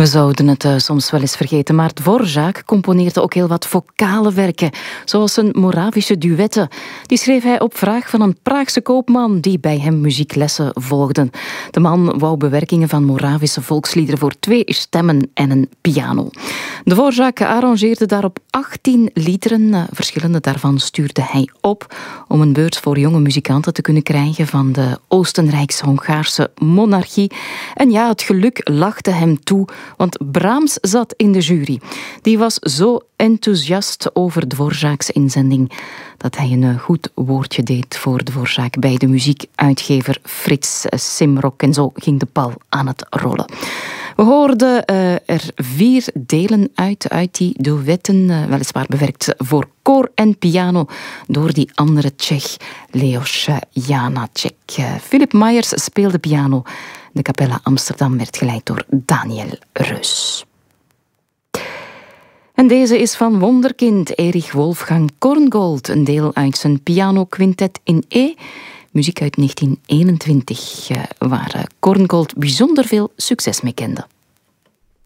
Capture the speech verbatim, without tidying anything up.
We zouden het uh, soms wel eens vergeten, maar Dvořák componeerde ook heel wat vocale werken, zoals zijn Moravische duetten. Die schreef hij op vraag van een Praagse koopman die bij hem muzieklessen volgden. De man wou bewerkingen van Moravische volksliederen voor twee stemmen en een piano. Dvořák arrangeerde daarop achttien liederen. Uh, verschillende daarvan stuurde hij op om een beurt voor jonge muzikanten te kunnen krijgen van de Oostenrijks-Hongaarse monarchie. En ja, het geluk lachte hem toe, want Brahms zat in de jury. Die was zo enthousiast over Dvořák's inzending dat hij een goed woordje deed voor Dvořák bij de muziekuitgever Frits Simrock. En zo ging de bal aan het rollen. We hoorden uh, er vier delen uit, uit die duetten, uh, weliswaar bewerkt voor koor en piano door die andere Tsjech, Leos Janáček. Uh, Philip Myers speelde piano. De Capella Amsterdam werd geleid door Daniel Reus. En deze is van wonderkind Erich Wolfgang Korngold, een deel uit zijn pianoquintet in E. Muziek uit negentien eenentwintig, waar Korngold bijzonder veel succes mee kende.